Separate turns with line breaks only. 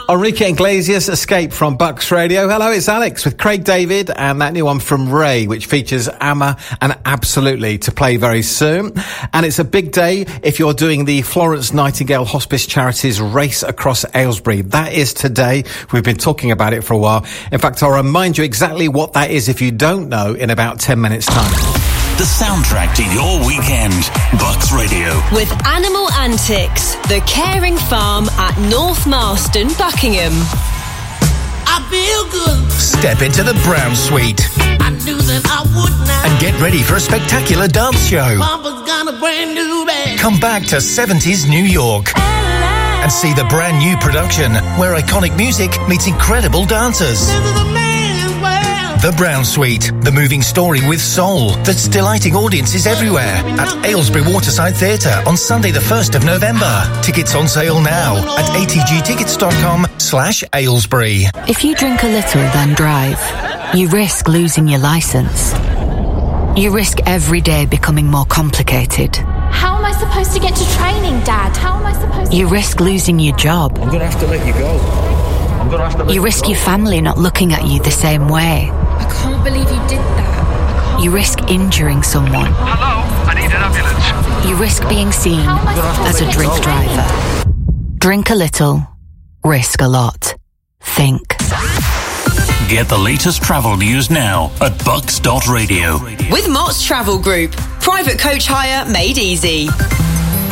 Enrique Iglesias, Escape from Bucks Radio. Hello, it's Alex with Craig David and that new one from Ray, which features Amma and Absolutely, to play very soon. And it's a big day if you're doing the Florence Nightingale Hospice Charities Race Across Aylesbury. That is today. We've been talking about it for a while. In fact, I'll remind you exactly what that is if you don't know in about 10 minutes' time.
The soundtrack to your weekend. Bucks Radio.
With Animal Antics, the caring farm at North Marston, Buckingham.
I feel good.
Step into the Brown Suite.
I knew that I would not.
And get ready for a spectacular dance show.
Papa's got a brand new bag.
Come back to 70s New York. And see the brand new production where iconic music meets incredible dancers.
This is a man's world.
The Brown Suite, the moving story with soul that's delighting audiences everywhere at Aylesbury Waterside Theatre on Sunday the 1st of November. Tickets on sale now at atgtickets.com/Aylesbury.
If you drink a little then drive, you risk losing your licence. You risk every day becoming more complicated.
How am I supposed to get to training, Dad? How am I supposed to...
You risk losing your job.
I'm going to have to let you go.
You risk your family not looking at you the same way.
I can't believe you did that.
You risk injuring someone.
Hello, I need an ambulance.
You risk being seen as a drink driver. Drink a little, risk a lot. Think.
Get the latest travel news now at bucks.radio.
With Mott's Travel Group. Private coach hire made easy.